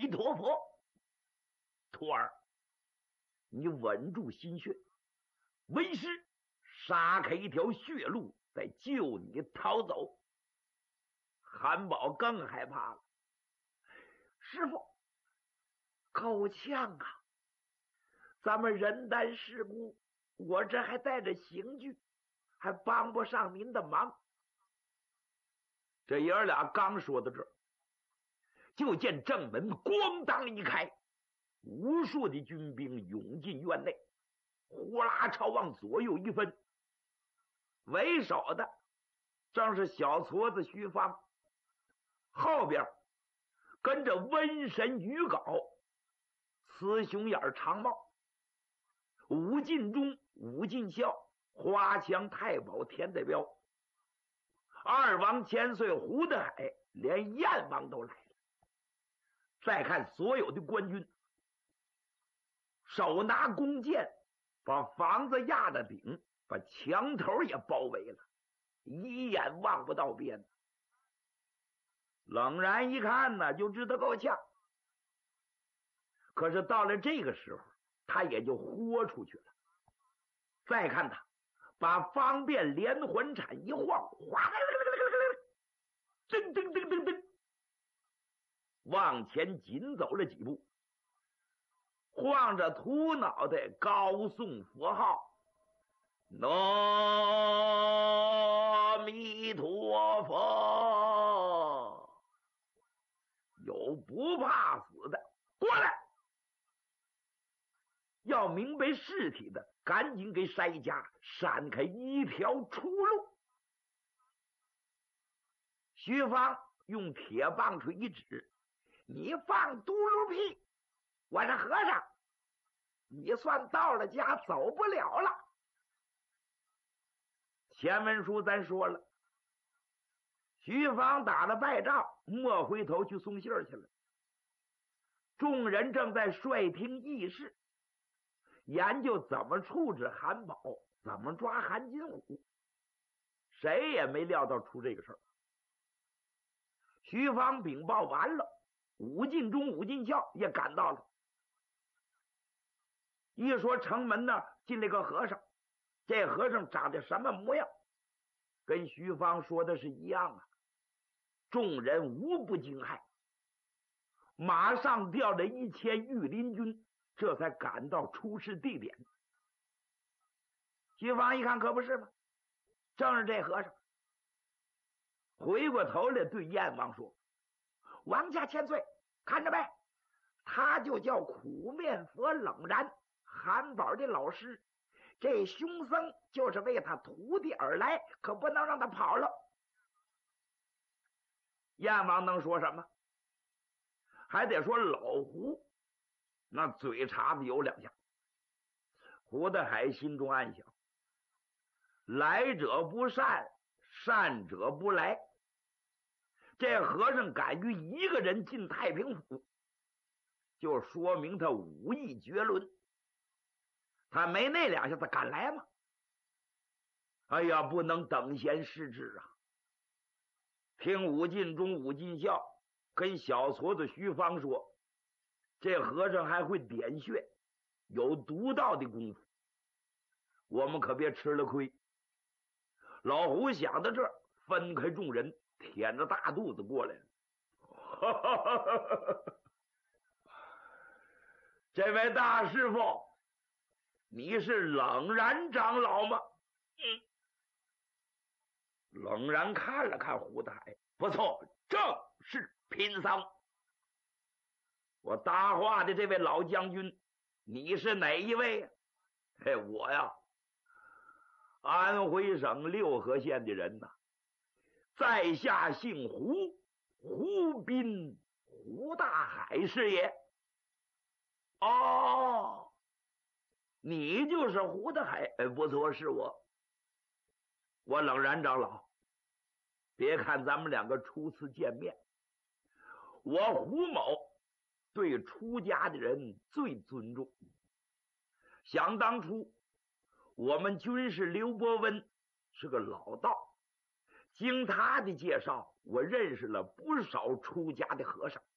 弥陀佛！徒儿，你稳住心血，为师杀开一条血路，再救你逃走。韩宝更害怕了，师傅，够呛啊！咱们人单势孤，我这还带着刑具，还帮不上您的忙。这爷儿俩刚说到这儿，就见正门咣当一开，无数的军兵涌进院内，呼啦朝往左右一分。为首的正是小矬子徐芳，后边跟着瘟神于镐、雌雄眼长帽、武进忠、武进孝、花枪太保田代彪，二王千岁胡德海，连燕王都来了。再看所有的官军，手拿弓箭，把房子压着顶，把墙头也包围了，一眼望不到边。冷然一看呢，就知道够呛。可是到了这个时候，他也就豁出去了。再看他把方便连环铲一晃，哗，噔噔噔噔噔，往前紧走了几步，晃着秃脑袋高诵佛号，阿弥陀佛。有不怕死的过来，要明白尸体的赶紧给筛家闪开一条出路。徐芳用铁棒槌一指，你放嘟噜屁，我是和尚，你算到了家走不了了。前文书咱说了，徐芳打了败仗，莫回头去送信儿去了。众人正在率厅议事，研究怎么处置韩宝，怎么抓韩金虎。谁也没料到出这个事儿。徐芳禀报完了，武进忠、武进孝也赶到了。一说城门呢进来个和尚，这和尚长得什么模样，跟徐芳说的是一样啊。众人无不惊骇，马上调了1000御林军，这才赶到出事地点。徐芳一看，可不是吗？正是这和尚。回过头来对燕王说：“王家千岁，看着没？他就叫苦面佛冷然，韩宝的老师。这凶僧就是为他徒弟而来，可不能让他跑了。”燕王能说什么？还得说老胡，那嘴茬子有两下。胡德海心中暗想：来者不善，善者不来。这和尚敢于一个人进太平府，就说明他武艺绝伦。他没那两下子敢来吗？哎呀，不能等闲视之啊！听武进忠、武进孝跟小矬子徐芳说，这和尚还会点穴，有独到的功夫，我们可别吃了亏。老胡想到这儿，分开众人，舔着大肚子过来了。这位大师傅，你是冷然长老吗？冷然看了看胡德海，不错，正是贫僧。我搭话的这位老将军，你是哪一位呀？我呀，安徽省六合县的人呐，在下姓胡，胡斌，胡大海是也。哦，你就是胡德海？不错，是我。我冷然长老，别看咱们两个初次见面，我胡某对出家的人最尊重。想当初我们军师刘伯温是个老道，经他的介绍，我认识了不少出家的和尚。